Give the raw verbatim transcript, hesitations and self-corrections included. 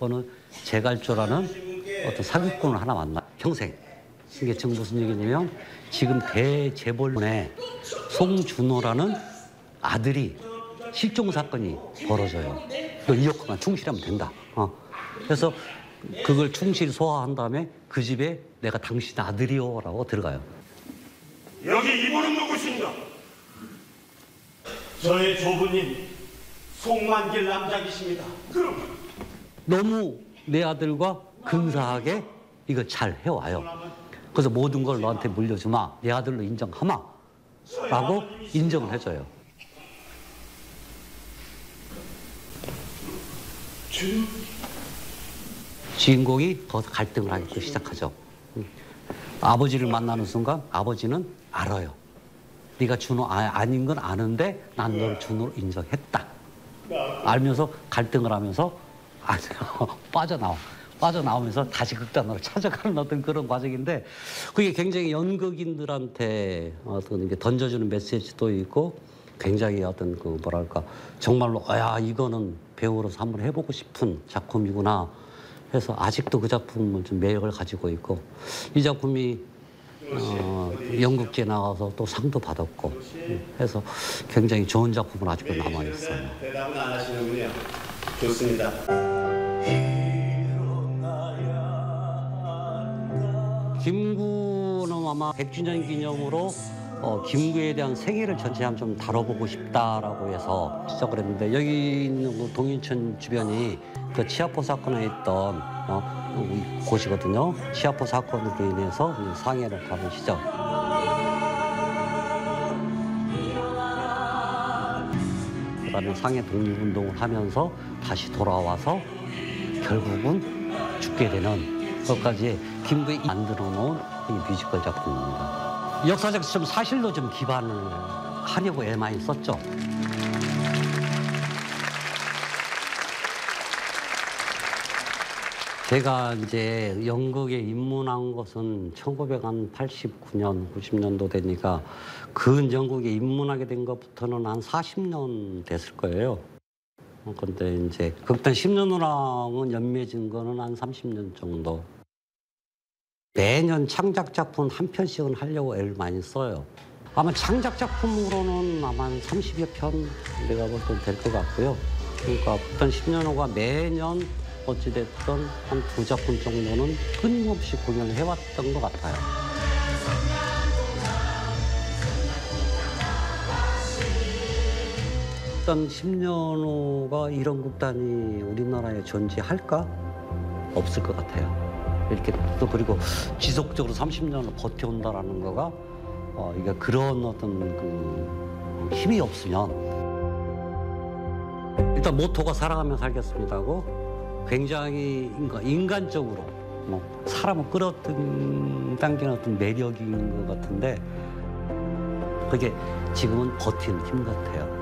어느 제갈조라는 어떤 사기꾼을 하나 만나 평생. 이게 지금 무슨 얘기냐면 지금 대재벌문에 송준호라는 아들이 실종 사건이 벌어져요. 너 이 역할만 충실하면 된다. 어. 그래서 그걸 충실히 소화한 다음에 그 집에 내가 당신 아들이요라고 들어가요. 여기 이분은 누구신가? 저의 조부님 송만길 남작이십니다. 그럼 너무 내 아들과 근사하게 이걸 잘 해와요. 그래서 모든 걸 너한테 물려주마. 내 아들로 인정하마. 라고 인정을 해줘요. 주... 주인공이 더 갈등을 하기 시작하죠. 아버지를 만나는 순간 아버지는 알아요. 네가 준호 아, 아닌 건 아는데 난 널 준호로 인정했다. 알면서 갈등을 하면서 아, 빠져나와. 빠져나오면서 다시 극단으로 찾아가는 어떤 그런 과정인데 그게 굉장히 연극인들한테 어떤 게 던져주는 메시지도 있고 굉장히 어떤 그 뭐랄까 정말로 야 이거는 배우로서 한번 해보고 싶은 작품이구나 해서 아직도 그 작품은 좀 매력을 가지고 있고 이 작품이 어, 연극제에 나가서 또 상도 받았고 해서 굉장히 좋은 작품은 아직도 남아있어요. 대답은 안 하시는군요. 좋습니다. 김구는 아마 백 주년 기념으로 어, 김구에 대한 생애를 전체 한번 좀 다뤄보고 싶다라고 해서 시작을 했는데 여기 있는 그 동인천 주변이 그 치아포 사건에 있던 어, 곳이거든요. 치아포 사건으로 인해서 상해를 가는 시절. 그다음에 상해 독립운동을 하면서 다시 돌아와서 결국은 죽게 되는 것까지 김구이 만들어 놓은 이 뮤지컬 작품입니다. 역사적 좀 사실로 좀 기반을 하려고 애 많이 썼죠. 제가 이제 연극에 입문한 것은 천구백팔십구 년, 구십 년도 되니까 그 연극에 입문하게 된 것부터는 한 사십 년 됐을 거예요. 근데 이제 극단 십 년으로는 연매진 거는 한 삼십 년 정도. 매년 창작 작품 한 편씩은 하려고 애를 많이 써요. 아마 창작 작품으로는 아마 한 삼십여 편 내가 볼 땐 될 것 같고요. 그러니까 극단 십 년호가 매년 어찌됐든 한 두 작품 정도는 끊임없이 공연을 해왔던 것 같아요. 극단 십 년호가 이런 극단이 우리나라에 존재할까? 없을 것 같아요. 이렇게 또 그리고 지속적으로 삼십 년을 버텨온다라는 거가 어, 이게 그런 어떤 그 힘이 없으면 일단 모토가 살아가며 살겠습니다고 굉장히 인간적으로 뭐 사람을 끌어당기는 어떤 매력인 것 같은데 그게 지금은 버티는 힘 같아요.